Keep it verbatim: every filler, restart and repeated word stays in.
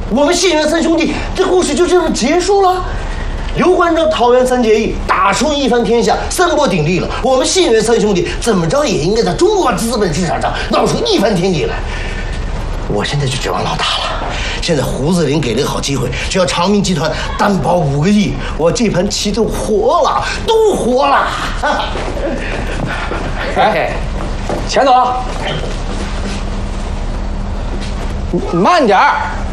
我们信源三兄弟这故事就这么结束了。刘关张桃园三结义，打出一番天下，三国鼎立了。我们信源三兄弟怎么着也应该在中国资本市场上闹出一番天地来。我现在就指望老大了。现在胡子林给了个好机会，只要长明集团担保五个亿，我这盘棋就活了，都活了。 哎，钱总，慢点儿。